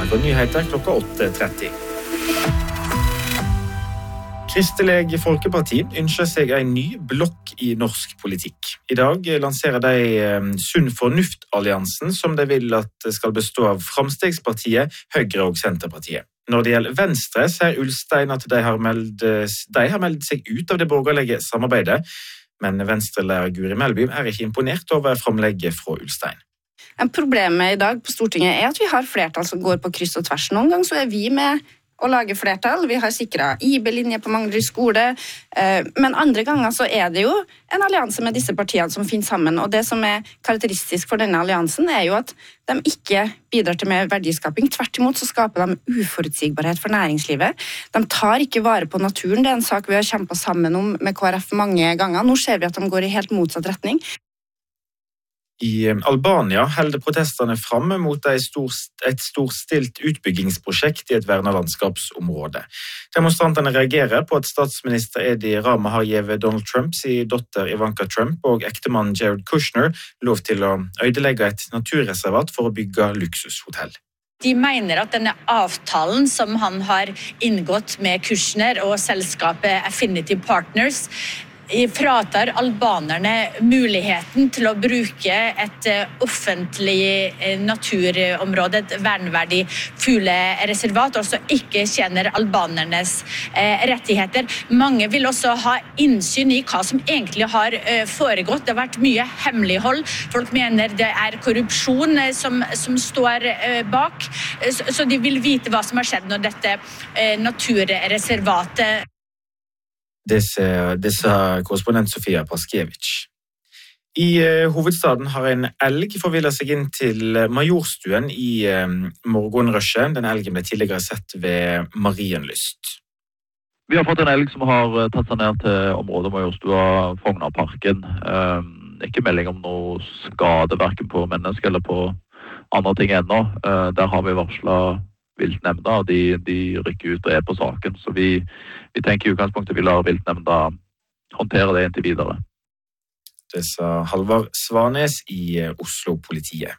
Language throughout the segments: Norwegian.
NRK Nyheter klokka 8:30. Kristelig Folkeparti ønsker seg en ny blokk i norsk politikk. I dag lanserer de Sunn Fornuft-alliansen, som de vil at skal bestå av Framstegspartiet, Høyre og Senterpartiet. Når det gjelder Venstre, sier Ulstein at de har meldt seg ut av det borgerlige samarbeidet, men Venstre-lærer Guri Melby er ikke imponert over framlegget fra Ulstein. Problemet i dag på Stortinget er at vi har flertall som går på kryss og tvers. Noen ganger så er vi med å lage flertall. Vi har sikret IB-linje på Manglerud skole, men andre ganger så er det jo en allianse med disse partiene som finner sammen, og det som er karakteristisk for denne alliansen er jo at de ikke bidrar til mer verdiskaping. Tvert imot så skaper de uforutsigbarhet for næringslivet. De tar ikke vare på naturen. Det er en sak vi har kjempet sammen om med KrF mange ganger. Nå ser vi at de går i helt motsatt retning. I Albania holder protestene frem mot et storstilt utbyggingsprosjekt i et vernet landskapsområde. Demonstrantene reagerer på at statsminister Edi Rama har gitt Donald Trumps datter Ivanka Trump og ektemann Jared Kushner lov til å ødelegge et naturreservat for å bygge luksushotell. De mener at denne avtalen som han har inngått med Kushner og selskapet Affinity Partners fratar albanerne muligheten til å bruke et offentlig naturområde, et verneverdig fuglereservat, og så ikke kjenner albanernes rettigheter. Mange vil også ha innsyn i hva som egentlig har foregått. Det har vært mye hemmelighold. Folk mener det er korrupsjon som står bak, så de vil vite hva som har skjedd når dette naturreservatet. Det sa korrespondent Sofia Paskiewicz. I hovedstaden har en elg forvillet seg inn til Majorstuen i morgenrushet. Den elgen ble tidligere sett ved Marienlyst. Vi har fått en elg som har tatt seg ned til området Majorstua, Frognerparken. Ikke melding om noe skade, hverken på mennesker eller på andre ting ennå. Der har vi varslet viltnemnda, og de rykker ut og er på saken. Så vi tenker i utgangspunktet vi lar viltnemnda håndtere det inntil videre. Det sa Halvard Svanes i Oslo-politiet.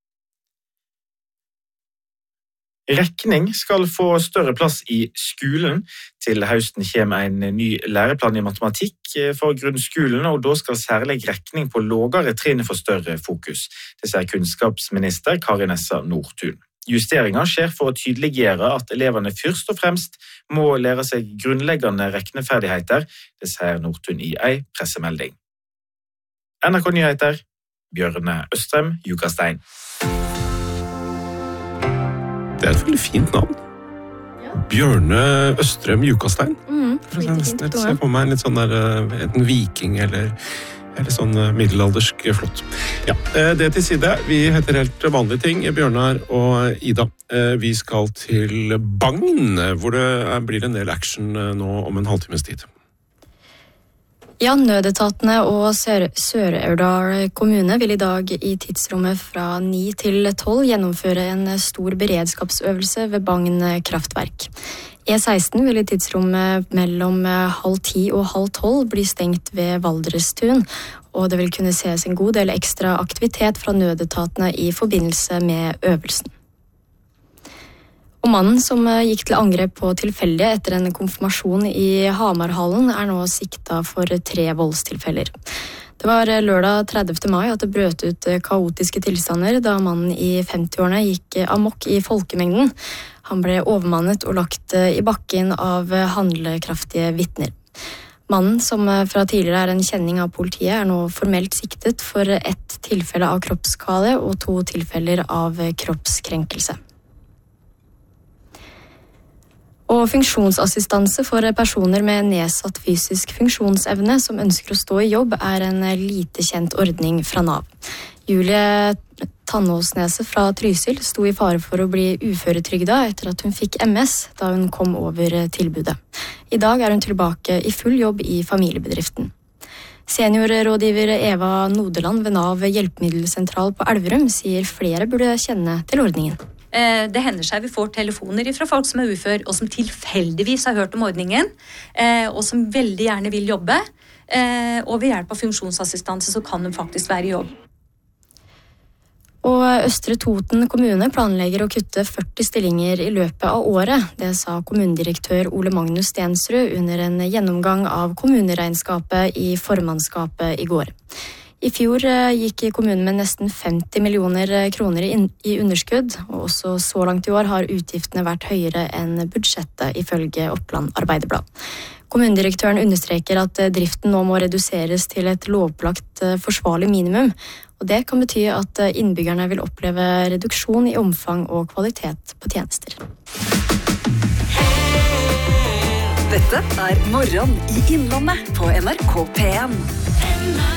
Rekning skal få større plass i skolen. Til høsten kommer en ny læreplan i matematikk for grunnskolen, og da skal særlig rekning på lavere trinn få større fokus. Det sier kunnskapsminister Kari Nessa Nordtun. Justeringer skjer for å tydeliggjøre at elevene først og fremst må lære seg grunnleggende regneferdigheter, det sier Nordtun i en pressemelding. NRK Nyheter, Bjørne Østrem, Jukastein. Det er et veldig fint navn. Ja. Bjørne Østrem Jukastein. Jeg ser på meg en litt sånn der, en viking eller sånn middelaldersk flott. Ja, det til side. Vi heter helt vanlige ting, Bjørnar og Ida. Vi skal til Bagn, hvor det blir en del action nå om en halvtimes tid. Ja, nødetatene og Sør-Aurdal kommune vil i dag i tidsrommet fra 9 til 12 gjennomføre en stor beredskapsøvelse ved Bagn kraftverk. E16 vil i tidsrommet mellom 9:30 og 11:30 bli stengt ved Valdrestun, og det vil kunne ses en god del ekstra aktivitet fra nødetatene i forbindelse med øvelsen. Og mannen som gikk til angrep på tilfeldige etter en konfirmasjon i Hamarhallen er nå sikta for 3 voldstilfeller. Det var lørdag 30. mai at det brøt ut kaotiske tilstander da mannen i 50-årene gikk amok i folkemengden. Han ble overmannet og lagt i bakken av handlekraftige vitner. Mannen, som fra tidligere er en kjenning av politiet, er nå formelt siktet for 1 tilfelle av kroppsskade og 2 tilfeller av kroppskrenkelse. Og funksjonsassistanse for personer med nedsatt fysisk funksjonsevne som ønsker å stå i jobb er en lite kjent ordning fra Nav. Julie Tannåsnese fra Trysil sto i fare for å bli uføretrygda etter at hun fikk MS da hun kom over tilbudet. I dag er hun tilbake i full jobb i familiebedriften. Seniorrådgiver Eva Nodeland ved Nav hjelpemiddelsentral på Elverum sier flere burde kjenne til ordningen. Det hender seg vi får telefoner fra folk som er ufør, og som tilfeldigvis har hørt om ordningen, og som veldig gjerne vil jobbe. Og ved hjelp av funksjonsassistanse så kan de faktisk være i jobb. Og Østre Toten kommune planlegger å kutte 40 stillinger i løpet av året. Det sa kommunedirektør Ole Magnus Stensrud under en gjennomgang av kommuneregnskapet i formannskapet i går. I fjor gikk kommunen med nesten 50 millioner kroner i underskudd, og også så langt i år har utgiftene vært høyere enn budsjettet ifølge Oppland Arbeiderblad. Kommunedirektøren understreker at driften nå må reduseres til et lovpålagt forsvarlig minimum, og det kan bety at innbyggerne vil oppleve reduksjon i omfang og kvalitet på tjenester. Dette Morgen i Innlandet på NRK P1.